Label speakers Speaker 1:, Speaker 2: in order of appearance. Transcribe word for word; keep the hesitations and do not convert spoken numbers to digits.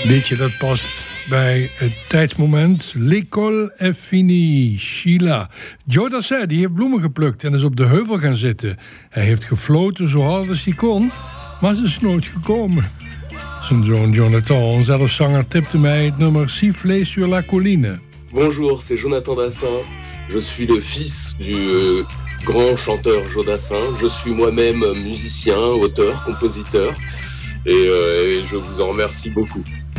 Speaker 1: Liedje dat past bij het tijdsmoment. L'école est finie, Sheila. Joe Dassin, die heeft bloemen geplukt en is op de heuvel gaan zitten. Hij heeft gefloten zo hard als hij kon, maar ze is nooit gekomen. Zijn zoon Jonathan, zelf zanger, tipte mij het nummer Siffler sur la colline.
Speaker 2: Bonjour, c'est Jonathan Dassin. Je suis le fils du euh, grand chanteur Joe Dassin. Je suis moi-même musicien, auteur, compositeur. Et, euh, et je vous en remercie beaucoup.